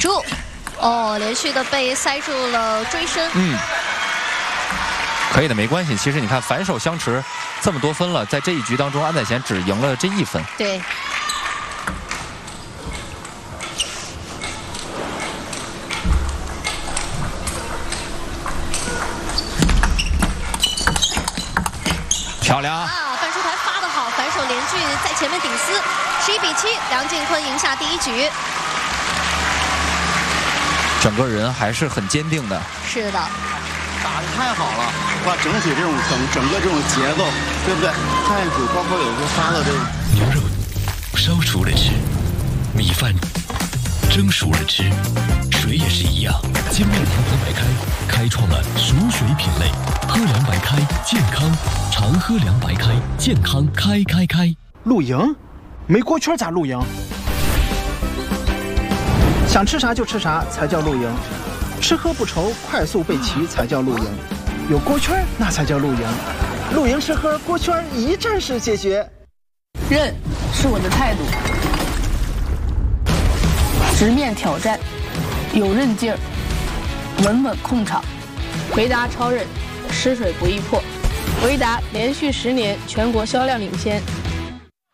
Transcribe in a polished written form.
住，哦，连续的被塞住了追身。 可以的，没关系。其实你看，反手相持这么多分了，在这一局当中，安宰贤只赢了这1分。 对。 漂亮啊！反手台发得好，反手连续在前面顶丝，11比7，梁靖昆赢下第1局。 整个人还是很坚定的。 是的。 打得太好了，哇！整体这种整个这种节奏，对不对？太久，包括有时候发到这个牛肉烧熟了吃，米饭蒸熟了吃，水也是一样。精酿堂皇白开开创了熟水品类，喝凉白开健康，常喝凉白开健康开。 露营？没锅圈咋露营？想吃啥就吃啥才叫露营。吃喝不愁，快速备齐才叫露营；有锅圈那才叫露营。露营吃喝锅圈一站式解决。 韧是我的态度，直面挑战，有韧劲儿，稳稳控场。回答超韧，吃水不易破。回答连续10年全国销量领先。